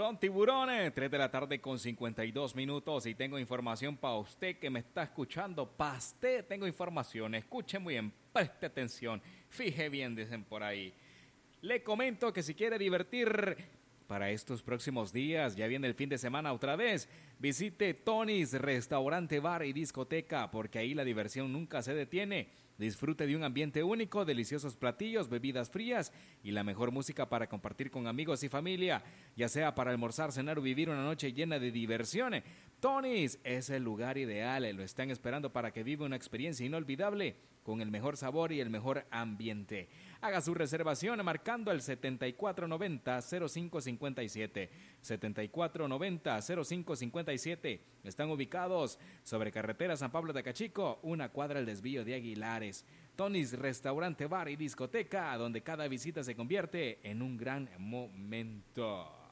Tiburón, tiburones, 3 de la tarde con 52 minutos y tengo información para usted que me está escuchando. Para usted tengo información, escuche muy bien, preste atención, fije bien, dicen por ahí. Le comento que si quiere divertir para estos próximos días, ya viene el fin de semana otra vez, visite Tony's Restaurante, Bar y Discoteca, porque ahí la diversión nunca se detiene. Disfrute de un ambiente único, deliciosos platillos, bebidas frías y la mejor música para compartir con amigos y familia, ya sea para almorzar, cenar o vivir una noche llena de diversión. Tony's es el lugar ideal, lo están esperando para que viva una experiencia inolvidable con el mejor sabor y el mejor ambiente. Haga su reservación marcando el 7490-0557. 7490-0557. Están ubicados sobre carretera San Pablo de Cachico, una cuadra al desvío de Aguilares. Tony's Restaurante, Bar y Discoteca, donde cada visita se convierte en un gran momento.